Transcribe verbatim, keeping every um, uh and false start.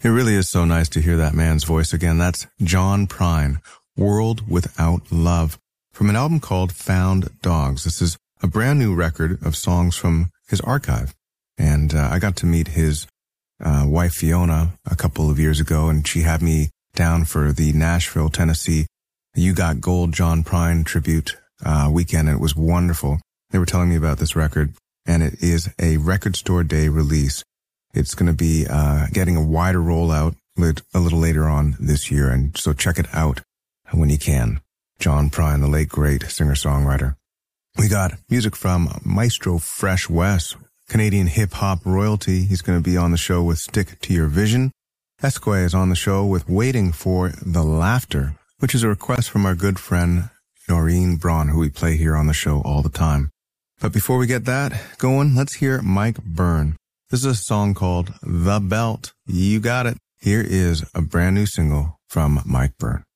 It really is so nice to hear that man's voice again. That's John Prine, World Without Love, from an album called Found Dogs. This is a brand new record of songs from his archive. And uh, I got to meet his uh, wife, Fiona, a couple of years ago, and she had me down for the Nashville, Tennessee You Got Gold John Prine tribute uh, weekend, and it was wonderful. They were telling me about this record, and it is a Record Store Day release. It's going to be uh getting a wider rollout a little later on this year, and so check it out when you can. John Prine, the late, great singer-songwriter. We got music from Maestro Fresh Wes, Canadian hip-hop royalty. He's going to be on the show with Stick to Your Vision. Esque is on the show with Waiting for the Laughter, which is a request from our good friend Noreen Braun, who we play here on the show all the time. But before we get that going, let's hear Mike Byrne. This is a song called The Belt. You got it. Here is a brand new single from Mike Byrne.